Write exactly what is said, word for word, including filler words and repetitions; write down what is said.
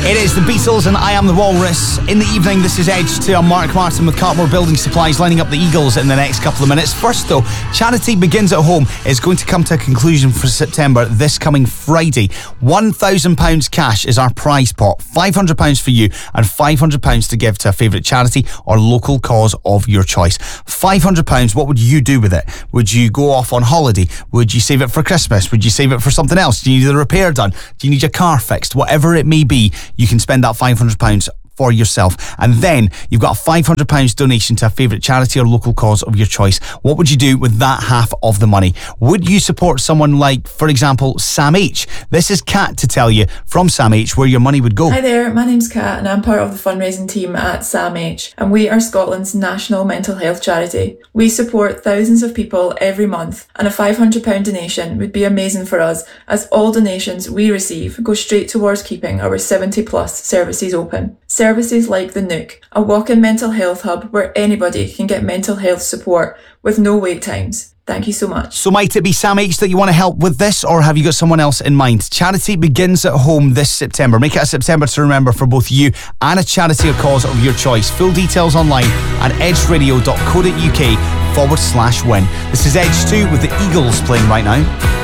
It is the Beatles and I Am the Walrus. In the evening, this is Edge to a Mark Martin with Cartmore Building Supplies lining up the Eagles in the next couple of minutes. First though, Charity Begins at Home is going to come to a conclusion for September this coming Friday. one thousand pounds cash is our prize pot. five hundred pounds for you and five hundred pounds to give to a favourite charity or local cause of your choice. five hundred pounds, what would you do with it? Would you go off on holiday? Would you save it for Christmas? Would you save it for something else? Do you need a repair done? Do you need your car fixed? Whatever it may be, you can spend that five hundred pounds for yourself. And then you've got a five hundred pounds donation to a favourite charity or local cause of your choice. What would you do with that half of the money? Would you support someone like, for example, Sam H? This is Kat to tell you from Sam H where your money would go. Hi there, my name's Kat and I'm part of the fundraising team at Sam H, and we are Scotland's national mental health charity. We support thousands of people every month, and a five hundred pounds donation would be amazing for us, as all donations we receive go straight towards keeping our seventy plus services open. Services like the Nook, a walk-in mental health hub where anybody can get mental health support with no wait times. Thank you so much. So might it be Sam H that you want to help with this, or have you got someone else in mind? Charity Begins at Home this September. Make it a September to remember for both you and a charity or cause of your choice. Full details online at edgeradio.co.uk forward slash win. This is Edge two with the Eagles playing right now.